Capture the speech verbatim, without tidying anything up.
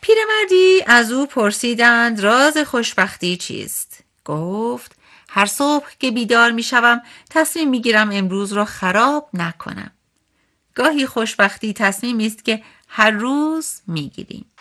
پیرمردی از او پرسیدند راز خوشبختی چیست؟ گفت هر صبح که بیدار می شوم تصمیم می گیرم امروز را خراب نکنم. گاهی خوشبختی تصمیمی است که هر روز می گیریم.